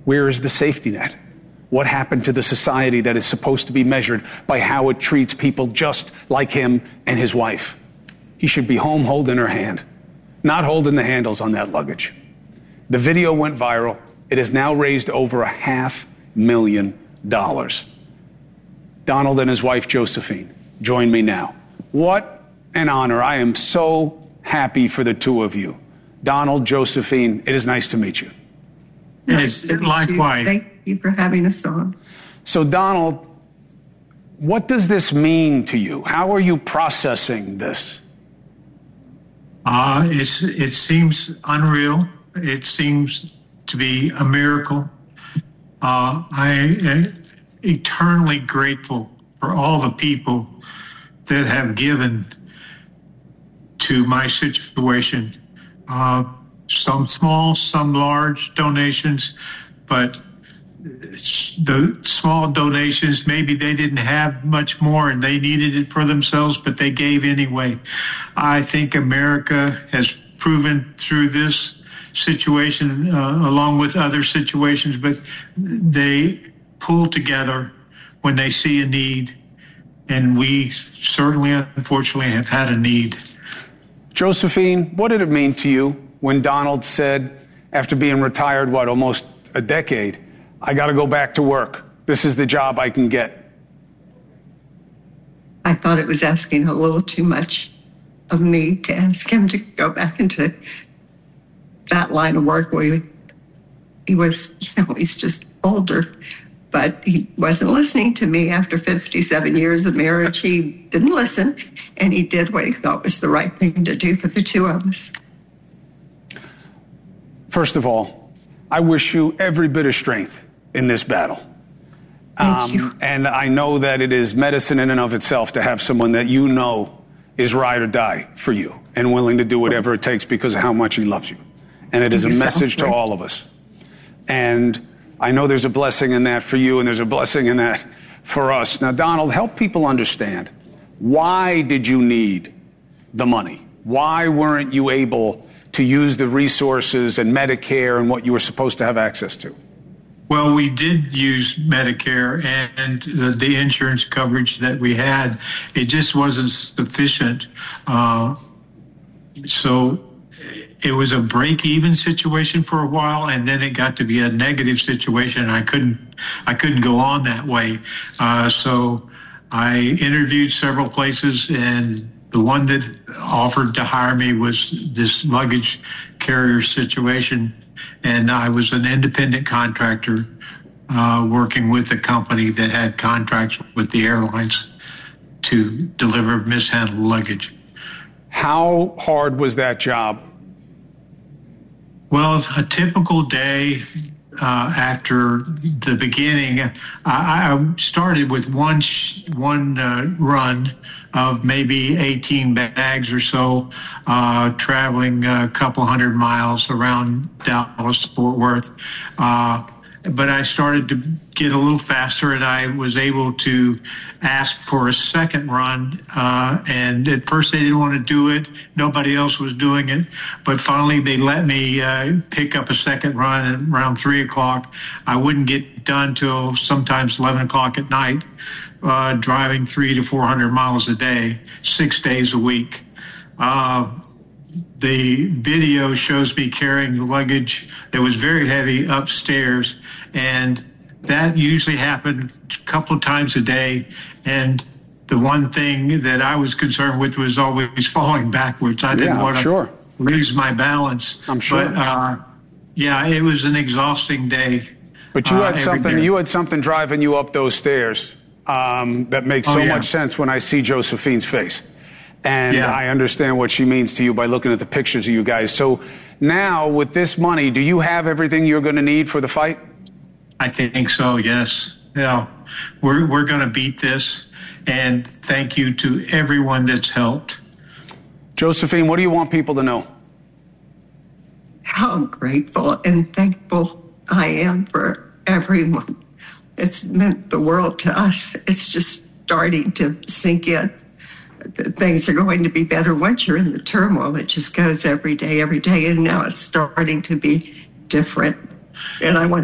Where is the safety net? What happened to the society that is supposed to be measured by how it treats people just like him and his wife? He should be home holding her hand, not holding the handles on that luggage. The video went viral. It has now raised over $500,000. Donald and his wife, Josephine, join me now. What an honor. I am so happy for the two of you. Donald, Josephine, it is nice to meet you. Yes, likewise. Thank you for having us on. So, Donald, what does this mean to you? How are you processing this? It seems unreal. It seems to be a miracle. I am eternally grateful for all the people that have given to my situation. Some small, some large donations, but the small donations, maybe they didn't have much more and they needed it for themselves, but they gave anyway. I think America has proven through this situation, along with other situations, but they pull together when they see a need, and we certainly, unfortunately, have had a need. Josephine, what did it mean to you when Donald said, after being retired, almost a decade, I got to go back to work. This is the job I can get? I thought it was asking a little too much of me to ask him to go back into that line of work where he was, he's just older, but he wasn't listening to me after 57 years of marriage. He didn't listen, and he did what he thought was the right thing to do for the two of us. First of all, I wish you every bit of strength in this battle. Thank you. And I know that it is medicine in and of itself to have someone that you know is ride or die for you and willing to do whatever it takes because of how much he loves you. And it is a message to all of us. And I know there's a blessing in that for you, and there's a blessing in that for us. Now, Donald, help people understand, why did you need the money? Why weren't you able to use the resources and Medicare and what you were supposed to have access to? Well, we did use Medicare and the insurance coverage that we had. It just wasn't sufficient. So it was a break-even situation for a while, and then it got to be a negative situation, and I couldn't go on that way. So I interviewed several places, and the one that offered to hire me was this luggage carrier situation. And I was an independent contractor working with a company that had contracts with the airlines to deliver mishandled luggage. How hard was that job? Well, a typical day after the beginning, I started with one run of maybe 18 bags or so, traveling a couple hundred miles around Dallas, Fort Worth. But I started to get a little faster, and I was able to ask for a second run. And at first they didn't want to do it. Nobody else was doing it. But finally they let me pick up a second run at around 3 o'clock. I wouldn't get done till sometimes 11 o'clock at night, driving 300 to 400 miles a day, 6 days a week. The video shows me carrying luggage that was very heavy upstairs, and that usually happened a couple of times a day. And the one thing that I was concerned with was always falling backwards. I didn't want to lose my balance. I'm sure. But, it was an exhausting day. But you had something. You had something driving you up those stairs that makes so much sense when I see Josephine's face. And I understand what she means to you by looking at the pictures of you guys. So now, with this money, do you have everything you're going to need for the fight? I think so, yes. Yeah, we're going to beat this. And thank you to everyone that's helped. Josephine, what do you want people to know? How grateful and thankful I am for everyone. It's meant the world to us. It's just starting to sink in. Things are going to be better once you're in the turmoil. It just goes every day, and now it's starting to be different. And I want